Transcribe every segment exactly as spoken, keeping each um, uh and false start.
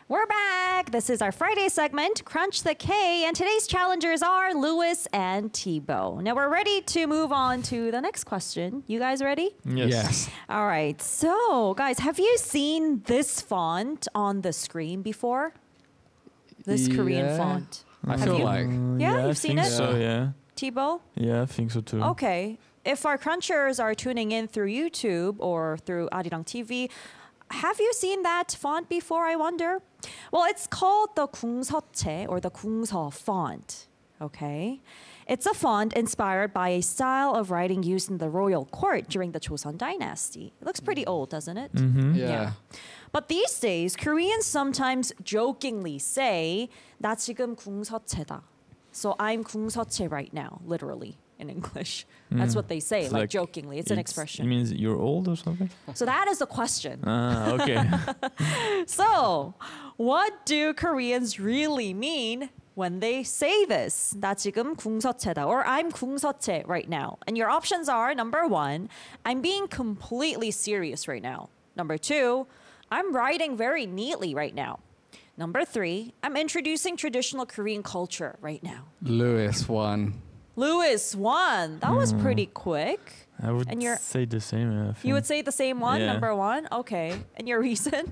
We're back. This is our Friday segment, Crunch the K, and today's challengers are Lewis and Thibaut. Now we're ready to move on to the next question. You guys ready? Yes. Yes. All right. So, guys, have you seen this font on the screen before? This Korean Yeah. font. I Have feel you? like. Yeah, I you've seen think it? So yeah, Thibaut? yeah, I think so too. Okay. If our crunchers are tuning in through YouTube or through Arirang T V, have you seen that font before, I wonder? Well, it's called the 궁서체 or the 궁서 font. Okay. It's a font inspired by a style of writing used in the royal court during the Joseon dynasty. It looks pretty old, doesn't it? Mm-hmm. Yeah. But these days, Koreans sometimes jokingly say, 나 지금 궁서체다. So I'm 궁서체 right now, literally, in English. That's what they say, It's like, like jokingly. It's, an It expression. means you're old or something? So that is the question. Ah, okay. So, what do Koreans really mean when they say this? 나 지금 궁서체다, or I'm 궁서체 right now. And your options are, number one, I'm being completely serious right now. Number two, I'm writing very neatly right now. Number three, I'm introducing traditional Korean culture right now. Lewis won. Lewis won. That was pretty quick. I would And you're- say the same. I think. You would say the same one, Yeah. number one? Okay. And your reason?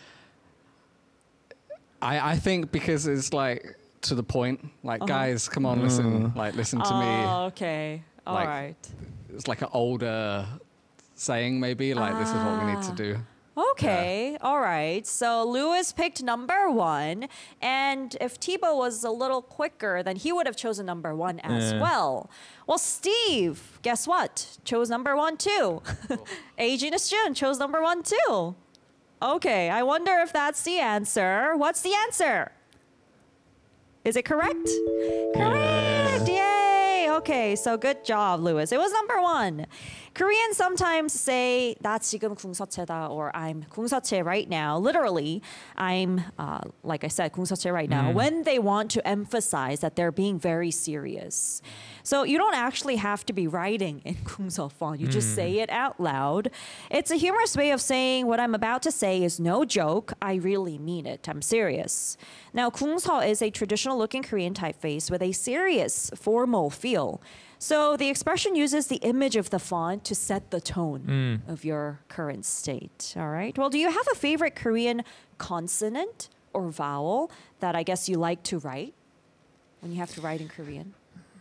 I, I think because it's like to the point. Like, Uh-huh. guys, come on, listen. Like, listen to me. Oh, okay. All Like- right. It's like an older saying, maybe. Like, this is what we need to Ah. do. Okay, all right. So Lewis picked number one, and if Thibaut was a little quicker, then he would have chosen number one as Yeah. well. Well, Steve, guess what? Chose number one too. Agent Jun chose number one too. Okay, I wonder if that's the answer. What's the answer? Is it correct? Correct! Yay! Okay, so good job, Lewis. It was number one. Koreans sometimes say 나 지금 궁서체다 or I'm 궁서체 right now. Literally, I'm uh, like I said, 궁서체 right now. When they want to emphasize that they're being very serious. So you don't actually have to be writing in 궁서 font. You just say it out loud. It's a humorous way of saying what I'm about to say is no joke. I really mean it. I'm serious. Now, 궁서 is a traditional-looking Korean typeface with a serious, formal feel. So the expression uses the image of the font to set the tone of your current state. All right. Well, do you have a favorite Korean consonant or vowel that I guess you like to write when you have to write in Korean?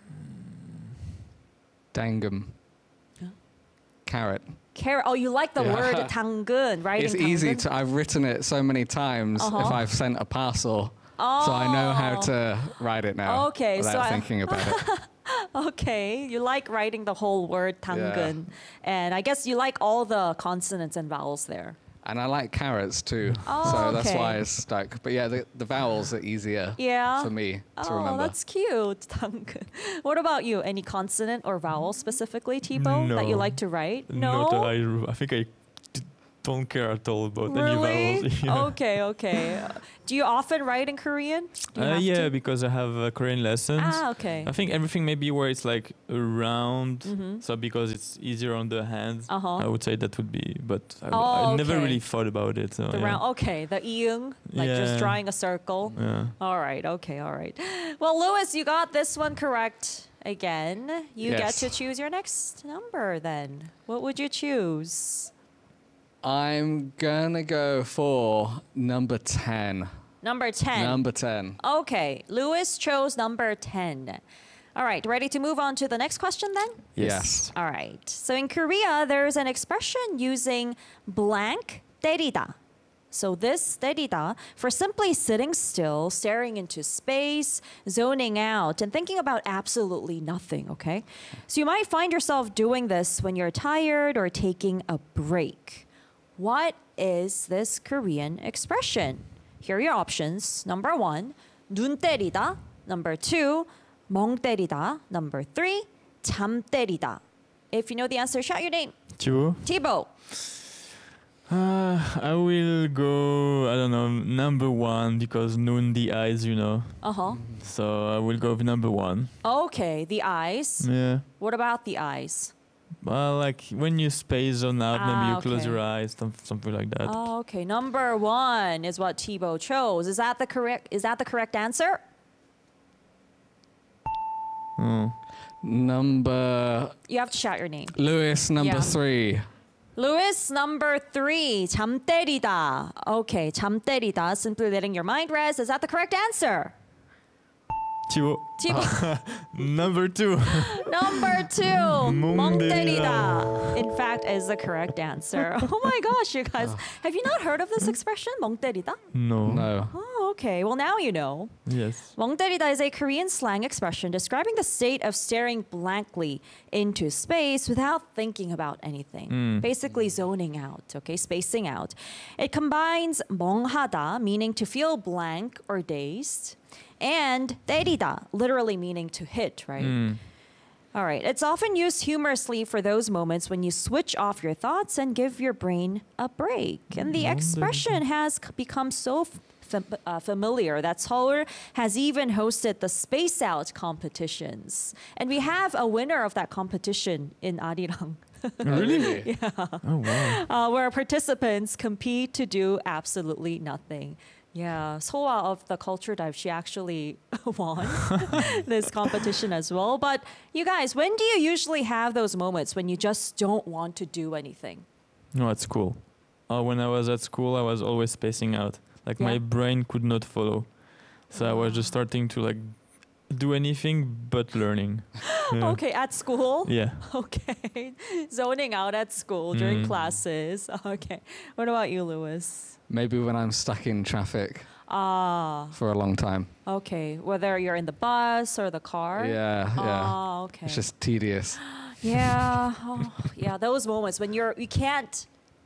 Dangum. Huh? Carrot. Carrot. Oh, you like the Yeah. word 당근, writing It's easy 당근? to. I've written it so many times Uh-huh. if I've sent a parcel. So I know how Oh. to write it now. Okay, Without so I- thinking about it. Okay, you like writing the whole word 당근. And I guess you like all the consonants and vowels there. And I like carrots too. Oh, so that's okay. why it's stuck. But yeah, the, the vowels are easier Yeah. for me to Oh, remember. that's cute. 당근. What about you? Any consonant or vowel specifically, Thibaut, that you No. like to write? Not, uh, I, I think I d- don't care at all about any Really? vowels. Yeah. Okay, okay. Uh, Do you often write in Korean? Do you Uh, have yeah, to? because I have uh, Korean lessons. Ah, okay. I think everything maybe where it's like around, Mhm. so because it's easier on the hands, Uh-huh. I would say that would be, but I, Oh, I never okay. really thought about it. So The yeah. round, okay, the iung, like just Yeah. drawing a circle. Yeah. All right, okay, all right. Well, Lewis, you got this one correct again. You get Yes. to choose your next number then. What would you choose? I'm gonna go for number ten. Number ten. Number ten. Okay, Lewis chose number ten. All right, ready to move on to the next question then? Yes. All right. So in Korea, there's an expression using blank 때리다. So this 때리다 for simply sitting still, staring into space, zoning out, and thinking about absolutely nothing, okay? So you might find yourself doing this when you're tired or taking a break. What is this Korean expression? Here are your options. Number one, 눈 때리다. Number two, 멍 때리다. Number three, 잠 때리다. If you know the answer, shout your name. Two. Thibaut. Uh, I will go, I don't know, number one because noon the eyes, you know. Uh-huh. So I will go with number one. Okay, the eyes. Yeah. What about the eyes? Well, like when you space zone out, maybe Ah, you close okay. your eyes, some- something like that. Oh, okay. Number one is what Thibaut chose. Is that the correct? Is that the correct answer? Oh. Number You have to shout your name. Lewis, number Yeah. three. Louis, number three. 잠 때리다. Okay, 잠 때리다. Simply letting your mind rest. Is that the correct answer? Thibaut, Thibaut. number two. Number two, 멍 멍 때리다. 때리다. In fact, is the correct answer. Oh my gosh, you guys. Have you not heard of this expression, 멍 때리다? No. No. Oh, okay. Well, now you know. Yes. 멍 때리다 is a Korean slang expression describing the state of staring blankly into space without thinking about anything. Basically zoning out, okay, spacing out. It combines 멍하다, meaning to feel blank or dazed, and 때리다, literally meaning to hit, right? All right. It's often used humorously for those moments when you switch off your thoughts and give your brain a break. And the expression has c- become so f- fam- uh, familiar that Seoul has even hosted the Space Out competitions. And we have a winner of that competition in Arirang. Really? Oh wow. uh, where participants compete to do absolutely nothing. Yeah, Soa of the Culture Dive, she actually won this competition as well. But you guys, when do you usually have those moments when you just don't want to do anything? No, at school. Uh, when I was at school, I was always spacing out. Like my Yeah. brain could not follow, so I was just starting to like do anything but learning. Yeah. Okay, at school? Yeah. Okay, zoning out at school during Mm. classes. Okay, what about you, Lewis? Maybe when I'm stuck in traffic Ah, for a long time. okay, whether you're in the bus or the car? Yeah, yeah. Ah, okay. It's just tedious. Yeah, oh, yeah, those moments when you're you can't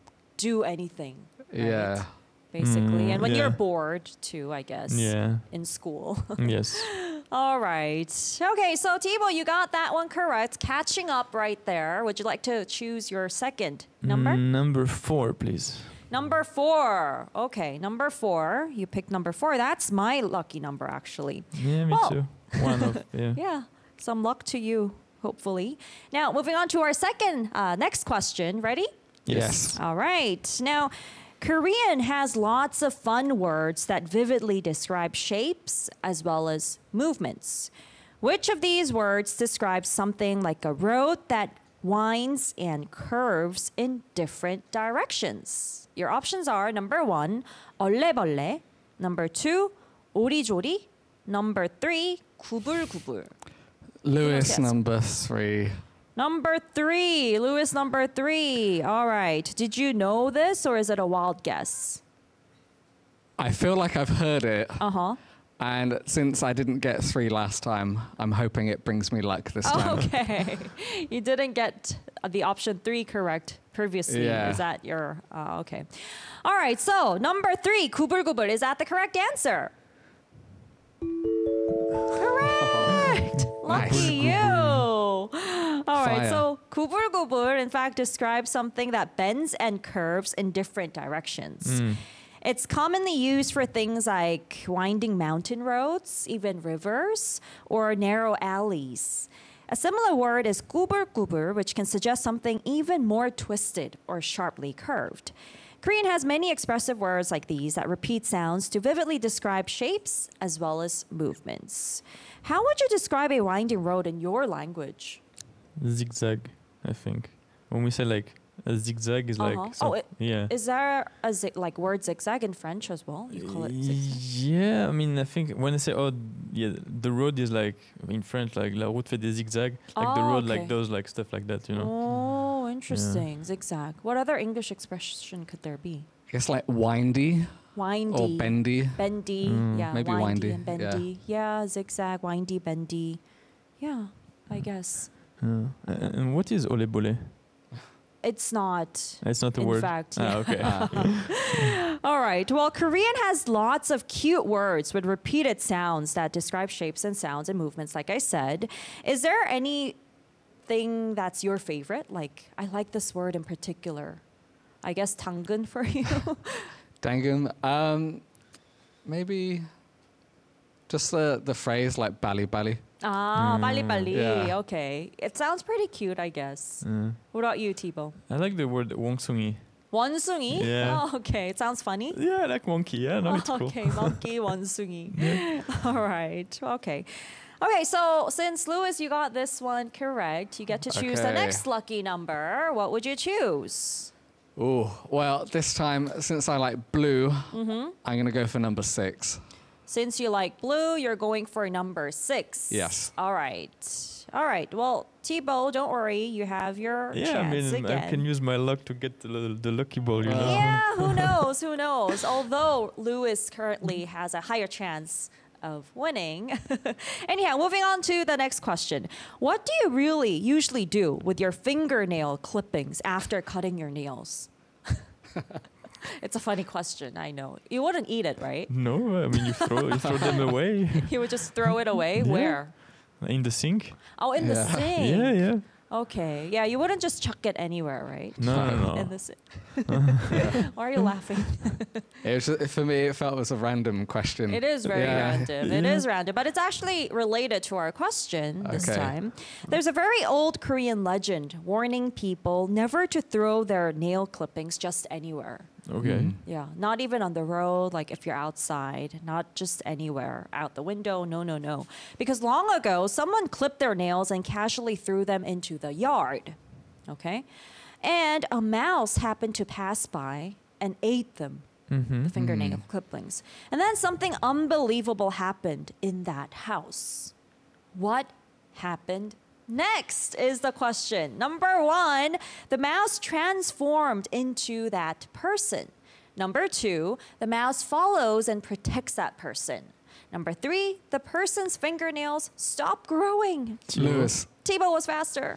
do anything. right? Yeah. Basically, Mm, and when yeah. you're bored too, I guess. Yeah. In school. Yes. All right. Okay, so Thibaut, you got that one correct. Catching up right there. Would you like to choose your second number? Mm, number four, please. Number four. Okay, number four. You picked number four. That's my lucky number, actually. Yeah, me Well- too. One of yeah. Yeah, some luck to you, hopefully. Now, moving on to our second, uh, next question. Ready? Yes. All right. Now, Korean has lots of fun words that vividly describe shapes as well as movements. Which of these words describes something like a road that winds and curves in different directions? Your options are number one, 얼레벌레, number two, 오리조리, number three, 구불구불. Lewis, Yes. number three. Number three, Lewis number three. All right. Did you know this or is it a wild guess? I feel like I've heard it. Uh huh. And since I didn't get three last time, I'm hoping it brings me luck this time. Okay. You didn't get the option three correct previously. Yeah. Is that your. Uh, okay. All right. So, number three, 구불구불. Is that the correct answer? Correct. Lucky you. All right. Fire. So, 구불구불, in fact, describes something that bends and curves in different directions. It's commonly used for things like winding mountain roads, even rivers, or narrow alleys. A similar word is 구불구불, which can suggest something even more twisted or sharply curved. Korean has many expressive words like these that repeat sounds to vividly describe shapes as well as movements. How would you describe a winding road in your language? Zigzag, I think. When we say like a zigzag is Uh-huh. like some- Oh, it- yeah. Is there a zi- like word zigzag in French as well? You call it zigzag? Yeah, I mean, I think when I say oh, yeah, the road is like in French like la route fait des zigzags, like the Oh, road okay. like those like stuff like that, you know. Oh, interesting. Zigzag. What other English expression could there be? I guess like windy Windy. or bendy. Bendy. Mm. Yeah, Maybe windy, windy, and bendy. Yeah. zigzag, windy, bendy. Yeah, I guess. Uh, and what is ole bole? It's not. It's not a In word. fact, Ah, okay. All right. Well, Korean has lots of cute words with repeated sounds that describe shapes and sounds and movements, like I said. Is there anything that's your favorite? Like, I like this word in particular. I guess 당근 for you. Dangum. Um, maybe just the, the phrase like bally bally. Ah, Mm. 빨리빨리. Yeah. Okay. It sounds pretty cute, I guess. Uh, What about you, Thibaut? I like the word 원숭이. 원숭이? Yeah. Oh, okay. It sounds funny. Yeah, I like monkey. Yeah, no, it's cool. Okay, monkey 원숭이. All right. Okay. Okay, so since Lewis, you got this one correct, you get to choose the Okay. next lucky number. What would you choose? Oh, well, this time, since I like blue, Mm-hmm. I'm going to go for number six. Since you like blue, you're going for number six. Yes. All right. All right. Well, Thibaut, don't worry. You have your Yeah, I chance mean, again. I can use my luck to get the, the lucky ball, you Well. know. Yeah, who knows? Who knows? Although Lewis currently has a higher chance of winning. Anyhow, moving on to the next question. What do you really usually do with your fingernail clippings after cutting your nails? It's a funny question, I know. You wouldn't eat it, right? No, I mean, you throw, you throw them away You would just throw it away? Yeah. Where? in the sink. Oh, in the Yeah. sink. Yeah, yeah. Okay. Yeah, you wouldn't just chuck it anywhere, right? No, no, In no. the sink. Why are you laughing? It was just, for me, it felt it was a random question. It is very Yeah. random. It Yeah. is random, but it's actually related to our question this Okay. time. There's a very old Korean legend warning people never to throw their nail clippings just anywhere. Okay. Mm. Yeah, not even on the road, like if you're outside, not just anywhere, out the window. No, no, no. Because long ago, someone clipped their nails and casually threw them into the yard. Okay? And a mouse happened to pass by and ate them, Mm-hmm. the fingernail clippings. And then something unbelievable happened in that house. What happened next is the question. Number one, the mouse transformed into that person. Number two, the mouse follows and protects that person. Number three, the person's fingernails stop growing. Lewis. Thibaut was faster.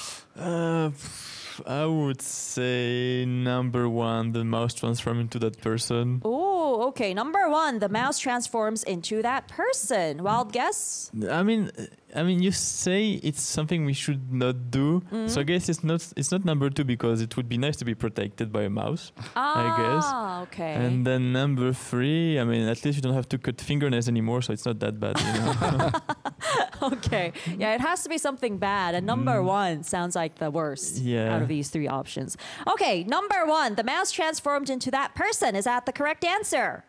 Uh, I would say number one, the mouse transform into that person. Oh, okay. Number one, the mouse transforms into that person. Wild guess? I mean, I mean, you say it's something we should not do, so I guess it's not. It's not number two because it would be nice to be protected by a mouse. Ah, guess. okay. And then number three, I mean, at least you don't have to cut fingernails anymore, so it's not that bad, you know. Okay. Yeah, it has to be something bad. And number one sounds like the worst Yeah. out of these three options. Okay, number one, the mouse transformed into that person. Is that the correct answer?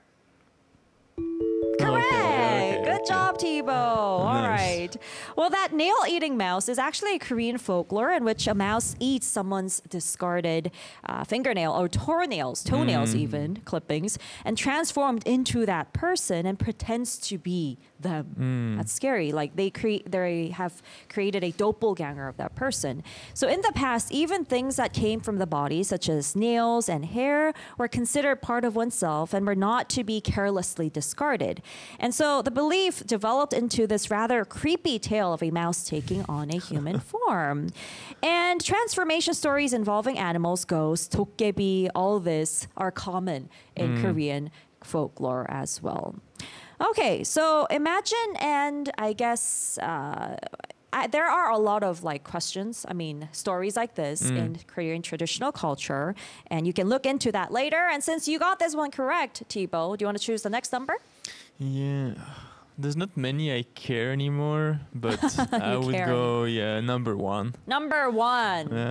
Correct. okay, Good okay. job, Thibaut. All Nice. right. Well, that nail-eating mouse is actually a Korean folklore in which a mouse eats someone's discarded uh, fingernail or toenails, toenails even, clippings, and transformed into that person and pretends to be them. That's scary. Like they create, they have created a doppelganger of that person. So in the past, even things that came from the body, such as nails and hair, were considered part of oneself and were not to be carelessly discarded. And so the belief developed into this rather creepy tale of a mouse taking on a human form. And transformation stories involving animals, ghosts, dokkaebi, all this are common in Korean folklore as well. Okay, so imagine, and I guess uh, I, there are a lot of like questions, I mean, stories like this in Korean traditional culture, and you can look into that later. And since you got this one correct, Thibaut, do you want to choose the next number? Yeah. There's not many I care anymore, but I would care. go, yeah, number one. Number one. Yeah.